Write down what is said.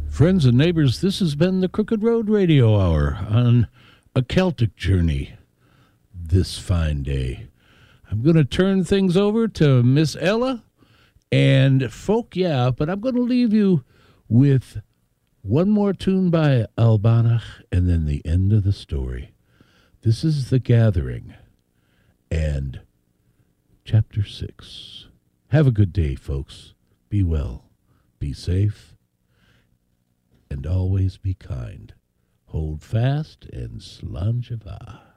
Friends and neighbors, this has been the Crooked Road Radio Hour on a Celtic journey this fine day. I'm going to turn things over to Miss Ella and folk, but I'm going to leave you with one more tune by Albanach and then the end of the story. This is The Gathering and Chapter 6. Have a good day, folks. Be well, be safe, and always be kind. Hold fast and slanjava.